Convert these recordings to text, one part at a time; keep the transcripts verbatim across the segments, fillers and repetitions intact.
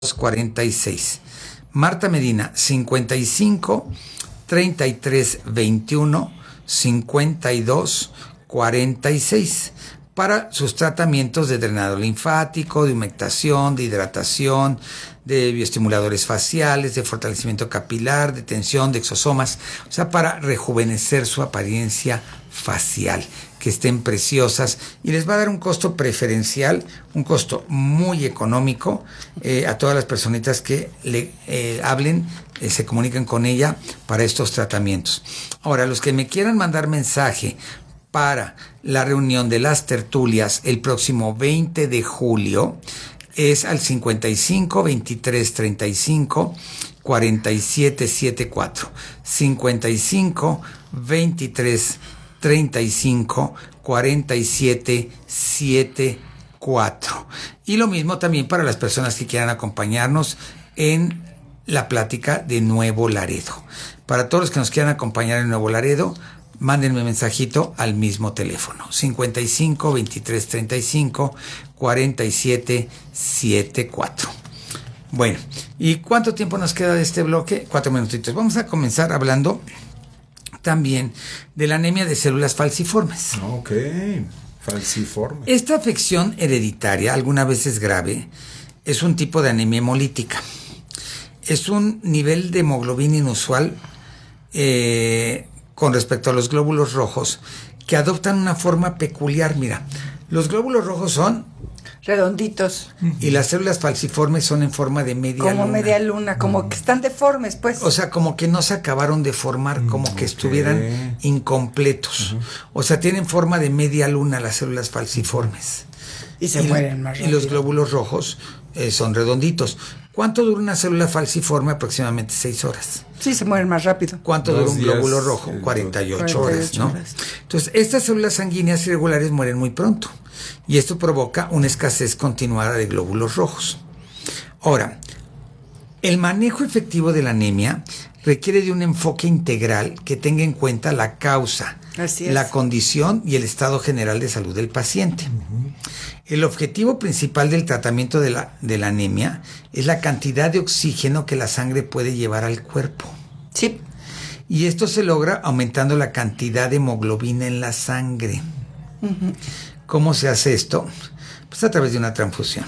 cuarenta y seis. Marta Medina, cincuenta y cinco, treinta y tres, veintiuno, cincuenta y dos, cuarenta y seis. Para sus tratamientos de drenado linfático, de humectación, de hidratación, de bioestimuladores faciales, de fortalecimiento capilar, de tensión, de exosomas, o sea, para rejuvenecer su apariencia facial, que estén preciosas, y les va a dar un costo preferencial, un costo muy económico eh, a todas las personitas que le eh, hablen, eh, se comuniquen con ella para estos tratamientos. Ahora, los que me quieran mandar mensaje para la reunión de las tertulias el próximo veinte de julio es al cincuenta y cinco, veintitrés, treinta y cinco, cuarenta y siete, setenta y cuatro. cincuenta y cinco, veintitrés, treinta y cinco, cuarenta y siete, setenta y cuatro. Y lo mismo también para las personas que quieran acompañarnos en la plática de Nuevo Laredo. Para todos los que nos quieran acompañar en Nuevo Laredo, mándenme mensajito al mismo teléfono, cincuenta y cinco, veintitrés, treinta y cinco, cuarenta y siete, setenta y cuatro. Bueno, ¿y cuánto tiempo nos queda de este bloque? Cuatro minutitos. Vamos a comenzar hablando también de la anemia de células falciformes. Ok, falciforme. Esta afección hereditaria, algunas veces grave, es un tipo de anemia hemolítica. Es un nivel de hemoglobina inusual eh, con respecto a los glóbulos rojos, que adoptan una forma peculiar. Mira, los glóbulos rojos son redonditos y las células falciformes son en forma de media como luna. Como media luna, como que están deformes, pues. O sea, como que no se acabaron de formar, como que okay. estuvieran incompletos. Uh-huh. O sea, tienen forma de media luna las células falciformes. Y se y, mueren más rápido. Y los glóbulos rojos eh, son redonditos. ¿Cuánto dura una célula falciforme? Aproximadamente seis horas. Sí, se mueren más rápido. ¿Cuánto Dos dura un días, glóbulo rojo? cuarenta y ocho horas, ¿no? Horas. Entonces, estas células sanguíneas irregulares mueren muy pronto. Y esto provoca una escasez continuada de glóbulos rojos. Ahora, el manejo efectivo de la anemia requiere de un enfoque integral que tenga en cuenta la causa, la condición y el estado general de salud del paciente. Uh-huh. El objetivo principal del tratamiento de la, de la anemia es la cantidad de oxígeno que la sangre puede llevar al cuerpo. Sí. Y esto se logra aumentando la cantidad de hemoglobina en la sangre. Uh-huh. ¿Cómo se hace esto? Pues a través de una transfusión.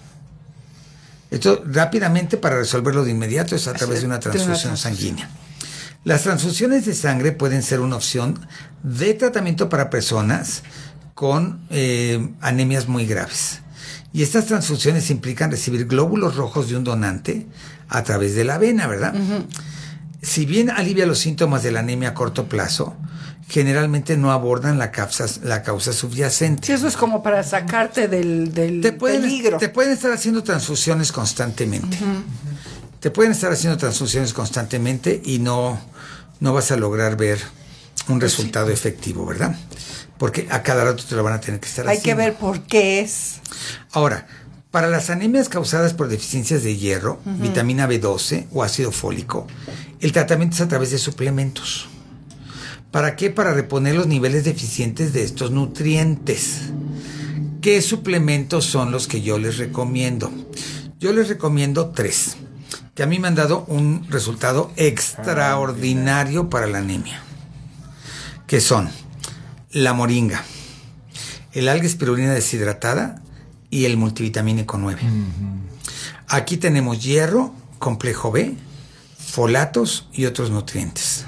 Esto rápidamente, para resolverlo de inmediato, es a través de una transfusión sanguínea. Las transfusiones de sangre pueden ser una opción de tratamiento para personas con eh, anemias muy graves. Y estas transfusiones implican recibir glóbulos rojos de un donante a través de la vena, ¿verdad? Uh-huh. Si bien alivia los síntomas de la anemia a corto plazo, generalmente no abordan la causa, la causa subyacente. Sí, eso es como para sacarte del, del te pueden, peligro. Te pueden estar haciendo transfusiones constantemente. Uh-huh. Te pueden estar haciendo transfusiones constantemente y no, no vas a lograr ver un resultado sí. efectivo, ¿verdad? Porque a cada rato te lo van a tener que estar Hay haciendo. Hay que ver por qué es. Ahora, para las anemias causadas por deficiencias de hierro, uh-huh. vitamina B doce o ácido fólico, el tratamiento es a través de suplementos. ¿Para qué? Para reponer los niveles deficientes de estos nutrientes. ¿Qué suplementos son los que yo les recomiendo? Yo les recomiendo tres, que a mí me han dado un resultado extraordinario para la anemia, que son la moringa, el alga espirulina deshidratada y el multivitamínico nueve. Uh-huh. Aquí tenemos hierro, complejo B, folatos y otros nutrientes.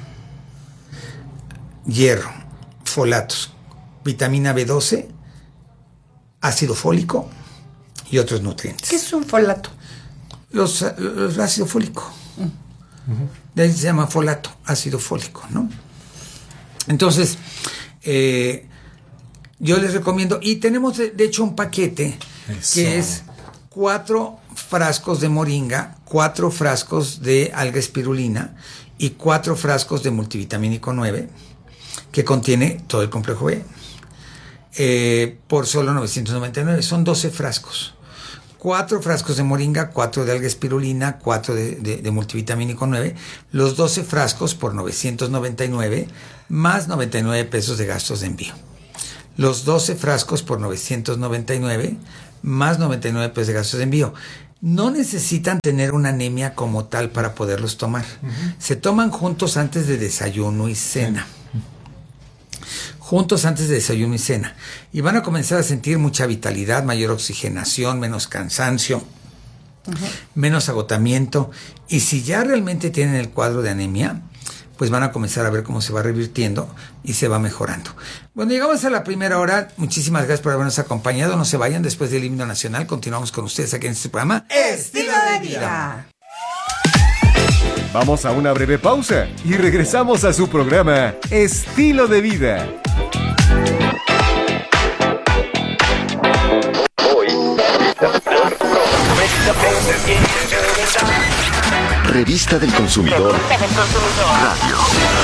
Hierro, folatos, vitamina B doce, ácido fólico y otros nutrientes. ¿Qué es un folato? Los, los ácido fólico. Uh-huh. De ahí se llama folato, ácido fólico, ¿no? Entonces, eh, yo les recomiendo, y tenemos de, de hecho un paquete Eso. que es cuatro frascos de moringa, cuatro frascos de alga espirulina y cuatro frascos de multivitamínico nueve, que contiene todo el complejo B, eh, por solo novecientos noventa y nueve, son doce frascos. Cuatro frascos de moringa, cuatro de alga espirulina, cuatro de, de, de multivitamínico nueve, los doce frascos por novecientos noventa y nueve, más noventa y nueve pesos de gastos de envío. Los doce frascos por novecientos noventa y nueve, más noventa y nueve pesos de gastos de envío. no necesitan tener una anemia como tal para poderlos tomar. Uh-huh. Se toman juntos antes de desayuno y cena. Uh-huh. Juntos antes de desayuno y cena. Y van a comenzar a sentir mucha vitalidad, mayor oxigenación, menos cansancio, uh-huh. menos agotamiento. Y si ya realmente tienen el cuadro de anemia, pues van a comenzar a ver cómo se va revirtiendo y se va mejorando. Bueno, llegamos a la primera hora. Muchísimas gracias por habernos acompañado. No se vayan, después del himno nacional continuamos con ustedes aquí en este programa Estilo de Vida. Vamos a una breve pausa y regresamos a su programa Estilo de Vida. Revista del Consumidor Radio.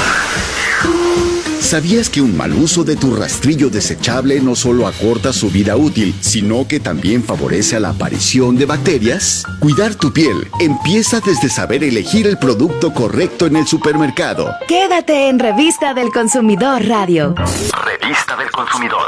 ¿Sabías que un mal uso de tu rastrillo desechable no solo acorta su vida útil, sino que también favorece a la aparición de bacterias? Cuidar tu piel empieza desde saber elegir el producto correcto en el supermercado. Quédate en Revista del Consumidor Radio. Revista del Consumidor.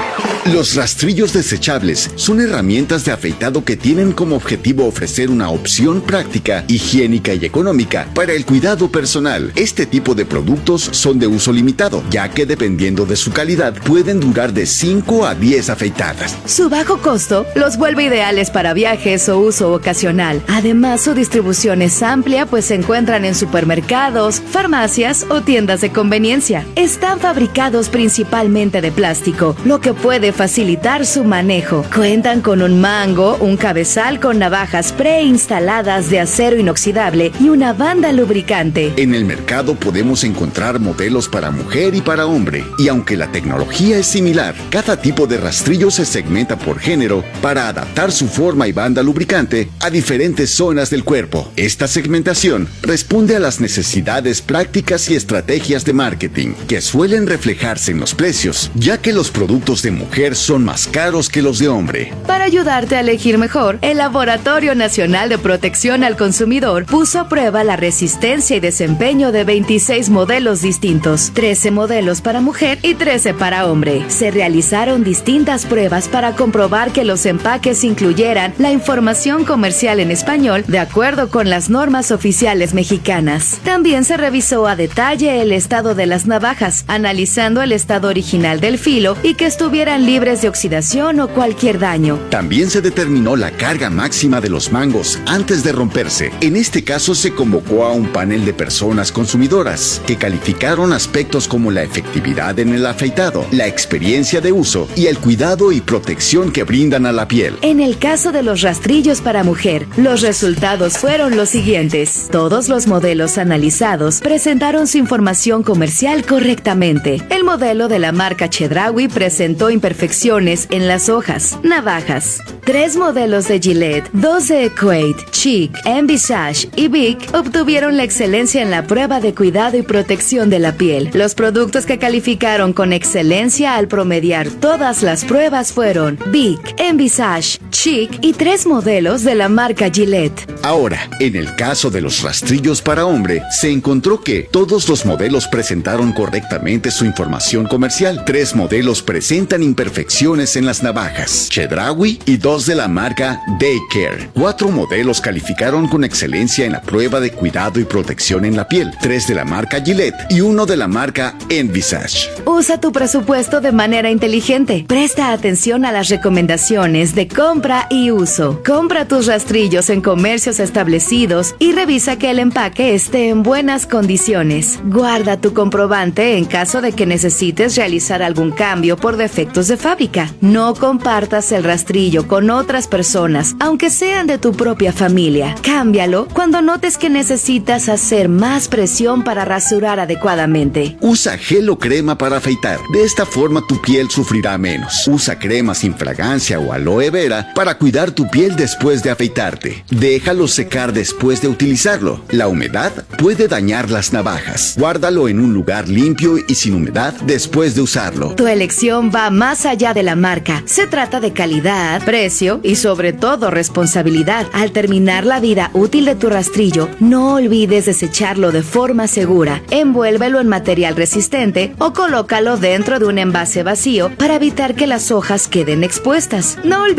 Los rastrillos desechables son herramientas de afeitado que tienen como objetivo ofrecer una opción práctica, higiénica y económica para el cuidado personal. Este tipo de productos son de uso limitado, ya que dependiendo de su calidad pueden durar de cinco a diez afeitadas. Su bajo costo los vuelve ideales para viajes o uso ocasional. Además, su distribución es amplia, pues se encuentran en supermercados, farmacias o tiendas de conveniencia. Están fabricados principalmente de plástico, lo que puede facilitar su manejo. Cuentan con un mango, un cabezal con navajas preinstaladas de acero inoxidable y una banda lubricante. En el mercado podemos encontrar modelos para mujer y para hombre, y aunque la tecnología es similar, cada tipo de rastrillo se segmenta por género para adaptar su forma y banda lubricante a diferentes zonas del cuerpo. Esta segmentación responde a las necesidades prácticas y estrategias de marketing que suelen reflejarse en los precios, ya que los productos de mujer son más caros que los de hombre. Para ayudarte a elegir mejor, el Laboratorio Nacional de Protección al Consumidor puso a prueba la resistencia y desempeño de veintiséis modelos distintos, trece modelos para mujer y trece para hombre. Se realizaron distintas pruebas para comprobar que los empaques incluyeran la información comercial en español de acuerdo con las normas oficiales mexicanas. También se revisó a detalle el estado de las navajas, analizando el estado original del filo y que estuvieran libres de oxidación o cualquier daño. También se determinó la carga máxima de los mangos antes de romperse. En este caso se convocó a un panel de personas consumidoras que calificaron aspectos como la efectividad en el afeitado, la experiencia de uso y el cuidado y protección que brindan a la piel. En el caso de los rastrillos para mujer, los resultados fueron los siguientes. Todos los modelos analizados presentaron su información comercial correctamente. El modelo de la marca Chedraui presentó imperfecciones en las hojas, navajas. Tres modelos de Gillette, dos de Equate, Chic, Envisage y Bic obtuvieron la excelencia en la prueba de cuidado y protección de la piel. Los productos que calificaron con excelencia al promediar todas las pruebas fueron Bic, Envisage, Chic y tres modelos de la marca Gillette. Ahora, en el caso de los rastrillos para hombre, se encontró que todos los modelos presentaron correctamente su información comercial. Tres modelos presentan imperfecciones en las navajas, Chedraui y dos de la marca Daycare. Cuatro modelos calificaron con excelencia en la prueba de cuidado y protección en la piel, tres de la marca Gillette y uno de la marca Envisage. Usa tu presupuesto de manera inteligente. Presta atención a las recomendaciones de compra y uso. Compra tus rastrillos en comercios establecidos y revisa que el empaque esté en buenas condiciones. Guarda tu comprobante en caso de que necesites realizar algún cambio por defectos de fábrica. No compartas el rastrillo con otras personas, aunque sean de tu propia familia. Cámbialo cuando notes que necesitas hacer más presión para rasurar adecuadamente. Usa gel o crema para afeitar. De esta forma tu piel sufrirá menos. Usa crema sin fragancia o aloe vera para cuidar tu piel después de afeitarte. Déjalo secar después de utilizarlo. La humedad puede dañar las navajas. Guárdalo en un lugar limpio y sin humedad después de usarlo. Tu elección va más allá de la marca. Se trata de calidad, precio y sobre todo responsabilidad. Al terminar la vida útil de tu rastrillo, no olvides desecharlo de forma segura. Envuélvelo en material resistente o colócalo dentro de un envase vacío para evitar que las hojas queden expuestas. No olvides que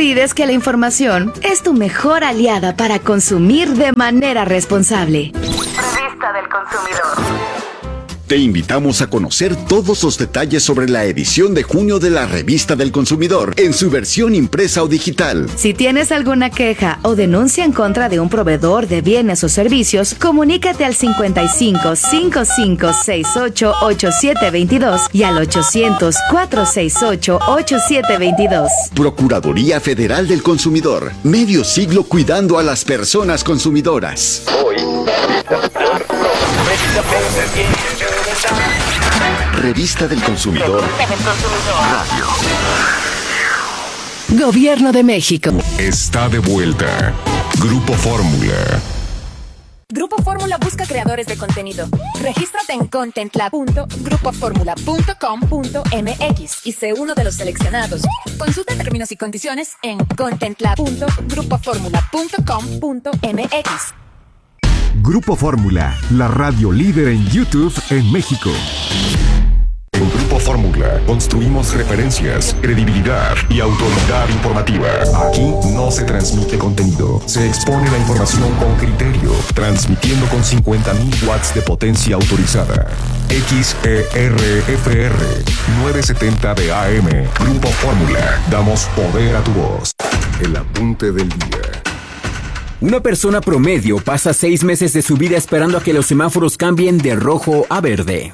la información es tu mejor aliada para consumir de manera responsable. Revista del Consumidor. Te invitamos a conocer todos los detalles sobre la edición de junio de la Revista del Consumidor en su versión impresa o digital. Si tienes alguna queja o denuncia en contra de un proveedor de bienes o servicios, comunícate al cincuenta y cinco, cincuenta y cinco, sesenta y ocho, ochenta y siete veintidós y al ochocientos, cuatrocientos sesenta y ocho, ochenta y siete veintidós. Procuraduría Federal del Consumidor. Medio siglo cuidando a las personas consumidoras. Revista del Consumidor. Radio. Gobierno de México. Está de vuelta. Grupo Fórmula. Grupo Fórmula busca creadores de contenido. Regístrate en content lab punto grupo formula punto com punto m x y sé uno de los seleccionados. Consulta términos y condiciones en content lab punto grupo formula punto com punto m x. Grupo Fórmula, la radio líder en YouTube en México. En Grupo Fórmula construimos referencias, credibilidad y autoridad informativa. Aquí no se transmite contenido, se expone la información con criterio, transmitiendo con cincuenta mil watts de potencia autorizada. X E R F R novecientos setenta de A M. Grupo Fórmula, damos poder a tu voz. El apunte del día. Una persona promedio pasa seis meses de su vida esperando a que los semáforos cambien de rojo a verde.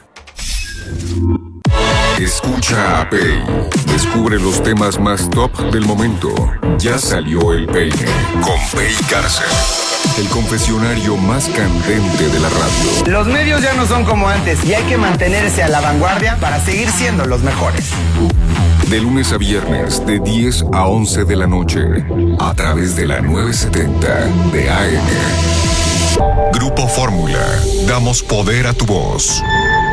Escucha a Pay. Descubre los temas más top del momento. Ya salió el peine con Pay Cárcel. El confesionario más candente de la radio. Los medios ya no son como antes y hay que mantenerse a la vanguardia para seguir siendo los mejores. De lunes a viernes, de diez a once de la noche, a través de la novecientos setenta de A M. Grupo Fórmula, damos poder a tu voz.